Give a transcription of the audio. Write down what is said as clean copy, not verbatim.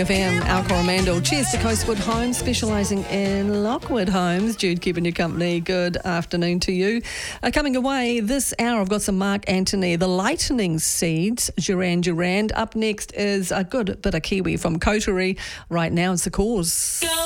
FM, Al Coromandel. Cheers to Coastwood Homes, specialising in Lockwood Homes. Jude keeping you company. Good afternoon to you. Coming away this hour, I've got some Mark Anthony, The Lightning Seeds, Duran Duran. Up next is a good bit of Kiwi from Coterie. Right now, it's The Cause.